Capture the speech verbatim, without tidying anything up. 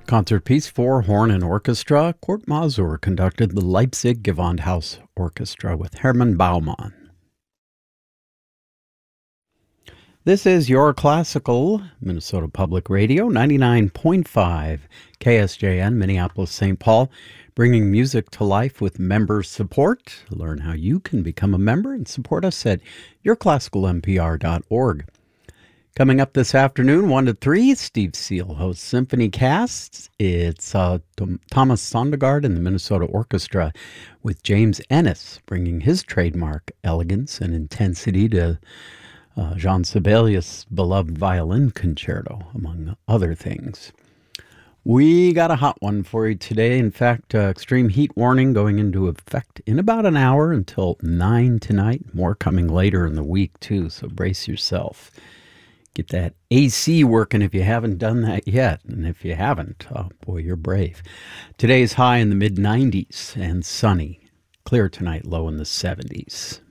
Concert piece for horn and orchestra. Kurt Masur conducted the Leipzig Gewandhaus Orchestra with Hermann Baumann. This is your classical Minnesota Public Radio, ninety-nine point five K S J N, Minneapolis, Saint Paul, bringing music to life with member support. Learn how you can become a member and support us at your classical m p r dot org. Coming up this afternoon, one to three, Steve Seal hosts Symphony Casts. It's uh, Thomas Sondergaard and the Minnesota Orchestra with James Ennis bringing his trademark elegance and intensity to uh, Jean Sibelius' beloved violin concerto, among other things. We got a hot one for you today. In fact, uh, extreme heat warning going into effect in about an hour until nine tonight. More coming later in the week, too, so brace yourself. Get that A C working if you haven't done that yet. And if you haven't, oh boy, you're brave. Today's high in the mid nineties and sunny. Clear tonight, low in the seventies.